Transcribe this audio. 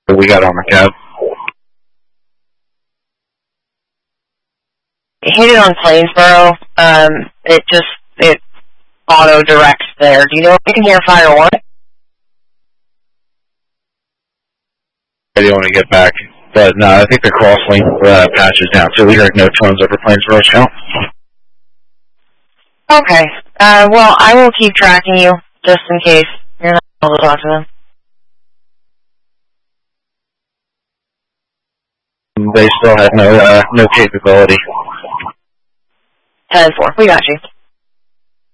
We got on the cab. Hit it on Plainsboro. It auto directs there. Do you know if you can hear Fire 1? I don't want to get back. But no, I think the crosslink patches down. So we heard no tones over Plainsboro count. Okay. Well, I will keep tracking you just in case you're not able to talk to them. They still have no capability. 10-4. We got you.